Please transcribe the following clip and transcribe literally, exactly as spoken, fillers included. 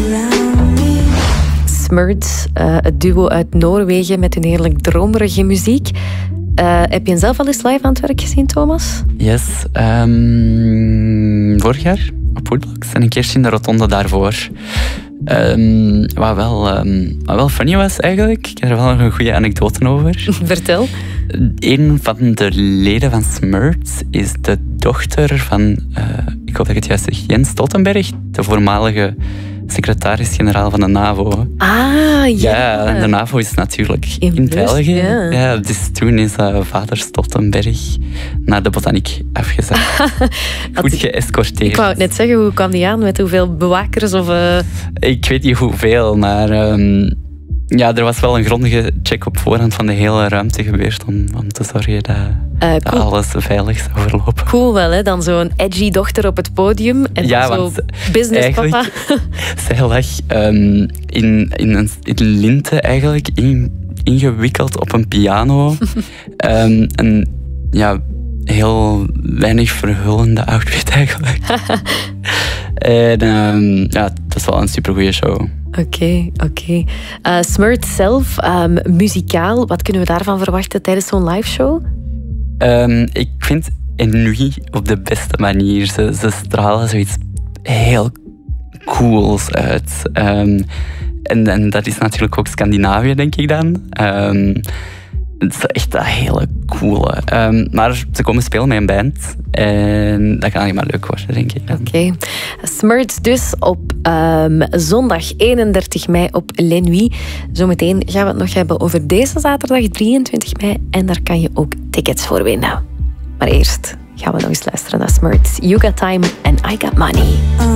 Smurds, uh, het duo uit Noorwegen met hun heerlijk dromerige muziek. Uh, heb je hen zelf al eens live aan het werk gezien, Thomas? Yes. Um, vorig jaar op Woodblocks en een keertje in de rotonde daarvoor. Um, wat, wel, um, wat wel funny was eigenlijk. Ik heb er wel een goede anekdote over. Vertel. Een van de leden van Smurds is de dochter van, uh, ik hoop dat ik het juist zeg, Jens Stoltenberg, de voormalige secretaris-generaal van de NAVO. Ah, ja. Ja, en de NAVO is natuurlijk in, in België. Ja. Ja, dus toen is uh, vader Stoltenberg naar de botaniek afgezet. Goed geëscorteerd. Ik wou het net zeggen, hoe kwam die aan? Met hoeveel bewakers? Of, uh... Ik weet niet hoeveel, maar um, ja, er was wel een grondige check op voorhand van de hele ruimte gebeurd om, om te zorgen dat, uh, cool. dat alles veilig zou verlopen. Cool wel, hè? Dan zo'n edgy dochter op het podium en ja, dan zo business papa. Zij lag um, in, in, een, in linten eigenlijk in, ingewikkeld op een piano. um, en ja, heel weinig verhullende outfit eigenlijk. en um, ja, het was wel een supergoeie show. Oké, okay, oké. Okay. Uh, Smurds zelf, um, muzikaal, wat kunnen we daarvan verwachten tijdens zo'n live show? Um, ik vind Ennui op de beste manier. Ze, ze stralen zoiets heel cools uit. Um, en, en dat is natuurlijk ook Scandinavië, denk ik dan. Um, het is echt een hele coole. Um, maar ze komen spelen met een band. En dat kan alleen maar leuk worden, denk ik. Oké. Okay. Smurds dus op um, zondag eenendertig mei op Les Nuits. Zometeen gaan we het nog hebben over deze zaterdag drieëntwintig mei. En daar kan je ook tickets voor winnen. Maar eerst gaan we nog eens luisteren naar Smurds. You Got Time and I Got Money.